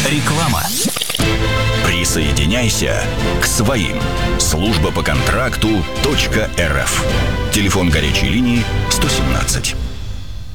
Реклама. Присоединяйся к своим. Служба по контракту .рф. Телефон горячей линии 117.